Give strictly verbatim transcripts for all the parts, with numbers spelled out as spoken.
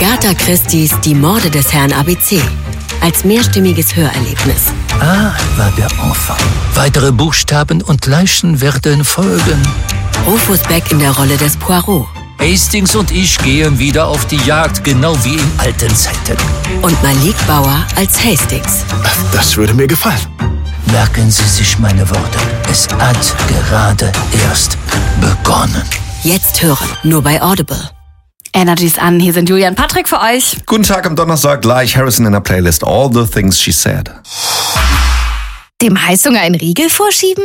Agatha Christie's Die Morde des Herrn A B C. Als mehrstimmiges Hörerlebnis. A war der Anfang. Weitere Buchstaben und Leichen werden folgen. Rufus Beck in der Rolle des Poirot. Hastings und ich gehen wieder auf die Jagd, genau wie in alten Zeiten. Und Malik Bauer als Hastings. Das würde mir gefallen. Merken Sie sich meine Worte. Es hat gerade erst begonnen. Jetzt hören, nur bei Audible. Energies an, hier sind Julian Patrick für euch. Guten Tag am Donnerstag, gleich Harrison in der Playlist All the Things She Said. Dem Heißhunger einen Riegel vorschieben?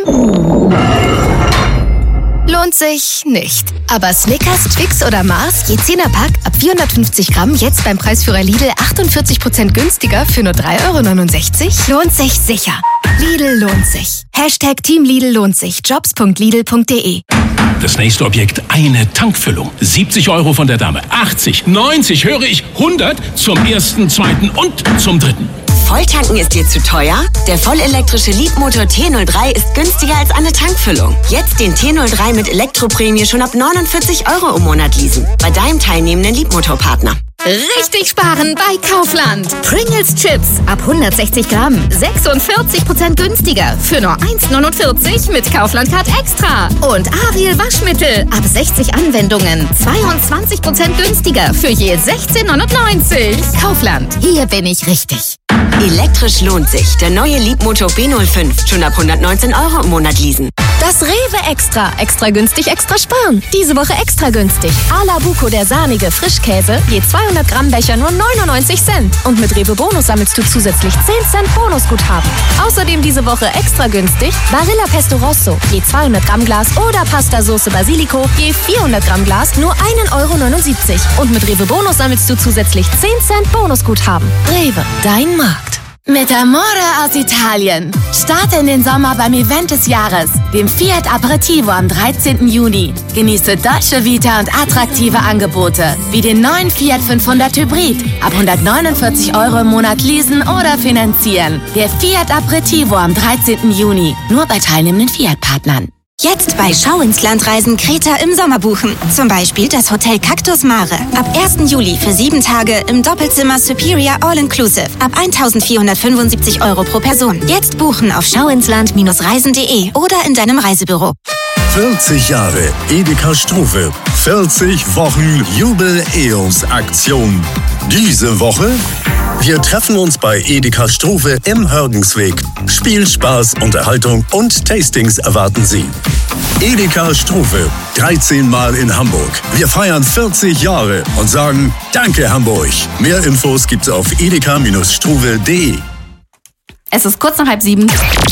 Lohnt sich nicht. Aber Snickers, Twix oder Mars, je zehner-Pack, ab vierhundertfünfzig Gramm, jetzt beim Preisführer Lidl achtundvierzig Prozent günstiger für nur drei Euro neunundsechzig? Lohnt sich sicher. Lidl lohnt sich. Hashtag Team Lidl lohnt sich. Jobs punkt lidl punkt de. Das nächste Objekt, eine Tankfüllung. siebzig Euro von der Dame. achtzig, neunzig, höre ich, hundert zum ersten, zweiten und zum dritten. Volltanken ist dir zu teuer? Der vollelektrische Leapmotor T null drei ist günstiger als eine Tankfüllung. Jetzt den T null drei mit Elektroprämie schon ab neunundvierzig Euro im Monat leasen. Bei deinem teilnehmenden Leapmotor-Partner. Richtig sparen bei Kaufland. Pringles Chips ab hundertsechzig Gramm. sechsundvierzig Prozent günstiger für nur eins neunundvierzig mit Kaufland Card Extra. Und Ariel Waschmittel ab sechzig Anwendungen. zweiundzwanzig Prozent günstiger für je sechzehn neunundneunzig. Kaufland, hier bin ich richtig. Elektrisch lohnt sich. Der neue Leapmotor B null fünf. Schon ab hundertneunzehn Euro im Monat leasen. Das Rewe Extra. Extra günstig, extra sparen. Diese Woche extra günstig. Ala Buco, der sahnige Frischkäse. Je zweihundert Gramm Becher nur neunundneunzig Cent. Und mit Rewe Bonus sammelst du zusätzlich zehn Cent Bonusguthaben. Außerdem diese Woche extra günstig Barilla Pesto Rosso. Je zweihundert Gramm Glas oder Pasta Soße Basilico. Je vierhundert Gramm Glas nur ein Euro neunundsiebzig. Und mit Rewe Bonus sammelst du zusätzlich zehn Cent Bonusguthaben. Rewe, dein Markt. Mit Amore aus Italien. Starte in den Sommer beim Event des Jahres, dem Fiat Aperitivo am dreizehnten Juni. Genieße Dolce Vita und attraktive Angebote, wie den neuen Fiat fünfhundert Hybrid. Ab hundertneunundvierzig Euro im Monat leasen oder finanzieren. Der Fiat Aperitivo am dreizehnten Juni. Nur bei teilnehmenden Fiat-Partnern. Jetzt bei Schau ins Land reisen Kreta im Sommer buchen. Zum Beispiel das Hotel Cactus Mare. Ab ersten Juli für sieben Tage im Doppelzimmer Superior All-Inclusive. Ab eintausendvierhundertfünfundsiebzig Euro pro Person. Jetzt buchen auf schauinsland reisen punkt de oder in deinem Reisebüro. vierzig Jahre Edeka Struve. vierzig Wochen Jubel-E O S-Aktion. Diese Woche: wir treffen uns bei Edeka Struve im Hörgensweg. Spiel, Spaß, Unterhaltung und Tastings erwarten Sie. Edeka Struve, dreizehn Mal in Hamburg. Wir feiern vierzig Jahre und sagen Danke Hamburg. Mehr Infos gibt's auf edeka Struve punkt de. Es ist kurz nach halb sieben.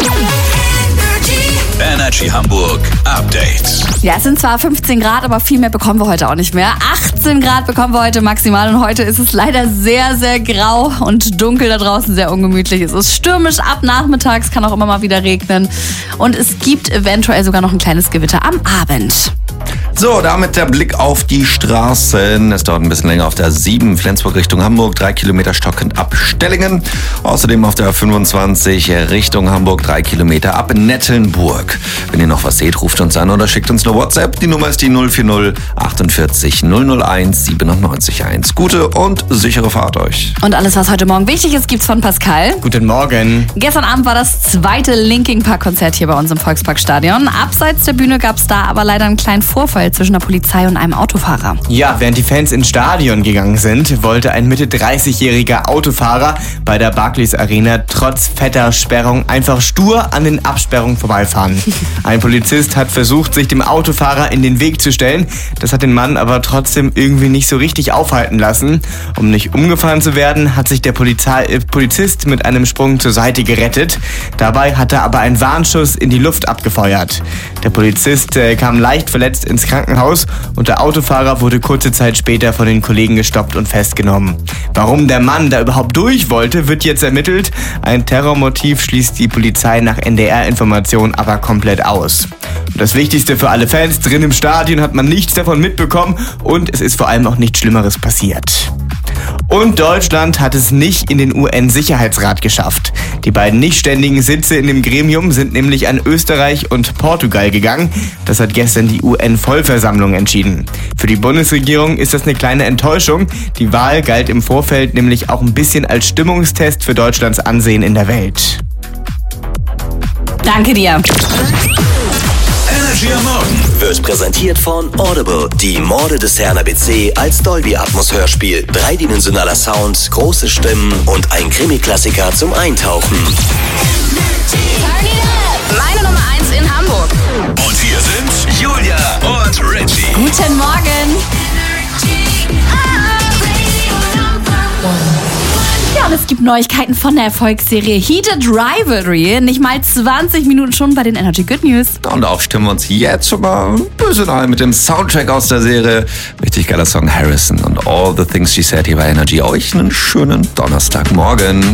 Energy Hamburg Update. Ja, es sind zwar fünfzehn Grad, aber viel mehr bekommen wir heute auch nicht mehr. achtzehn Grad bekommen wir heute maximal und heute ist es leider sehr, sehr grau und dunkel da draußen, sehr ungemütlich. Es ist stürmisch ab nachmittags, kann auch immer mal wieder regnen und es gibt eventuell sogar noch ein kleines Gewitter am Abend. So, damit der Blick auf die Straßen. Es dauert ein bisschen länger auf der sieben, Flensburg Richtung Hamburg, drei Kilometer stockend ab Stellingen. Außerdem auf der fünfundzwanzig Richtung Hamburg, drei Kilometer ab Nettelnburg. Wenn ihr noch was seht, ruft uns an oder schickt uns eine WhatsApp. Die Nummer ist die null vier null achtundvierzig null null eins siebenundneunzig eins. Gute und sichere Fahrt euch. Und alles, was heute Morgen wichtig ist, gibt's von Pascal. Guten Morgen. Gestern Abend war das zweite Linkin Park Konzert hier bei uns im Volksparkstadion. Abseits der Bühne gab's da aber leider einen kleinen Vorfall zwischen der Polizei und einem Autofahrer. Ja, während die Fans ins Stadion gegangen sind, wollte ein Mitte dreißigjähriger Autofahrer bei der Barclays Arena trotz fetter Sperrung einfach stur an den Absperrungen vorbeifahren. Ein Polizist hat versucht, sich dem Autofahrer in den Weg zu stellen. Das hat den Mann aber trotzdem irgendwie nicht so richtig aufhalten lassen. Um nicht umgefahren zu werden, hat sich der Polizei- äh, Polizist mit einem Sprung zur Seite gerettet. Dabei hat er aber einen Warnschuss in die Luft abgefeuert. Der Polizist äh, kam leicht verletzt ins Krankenhaus und der Autofahrer wurde kurze Zeit später von den Kollegen gestoppt und festgenommen. Warum der Mann da überhaupt durch wollte, wird jetzt ermittelt. Ein Terrormotiv schließt die Polizei nach N D R-Informationen aber komplett aus. Und das Wichtigste für alle Fans: drin im Stadion hat man nichts davon mitbekommen und es ist vor allem auch nichts Schlimmeres passiert. Und Deutschland hat es nicht in den U N-Sicherheitsrat geschafft. Die beiden nicht ständigen Sitze in dem Gremium sind nämlich an Österreich und Portugal gegangen. Das hat gestern die U N-Vollversammlung entschieden. Für die Bundesregierung ist das eine kleine Enttäuschung. Die Wahl galt im Vorfeld nämlich auch ein bisschen als Stimmungstest für Deutschlands Ansehen in der Welt. Danke dir. Energy am Morgen wird präsentiert von Audible. Die Morde des Herrn A B C als Dolby Atmos Hörspiel. Dreidimensionaler Sound, große Stimmen und ein Krimi-Klassiker zum Eintauchen. Meine Nummer eins in Hamburg. Und hier sind Julia und Richie. Guten Morgen. Ja, und es gibt Neuigkeiten von der Erfolgsserie Heated Rivalry. Nicht mal zwanzig Minuten schon bei den Energy Good News. Und auch stimmen wir uns jetzt schon mal ein bisschen ein mit dem Soundtrack aus der Serie. Richtig geiler Song Harrison und All the Things She Said hier bei Energy. Euch einen schönen Donnerstagmorgen.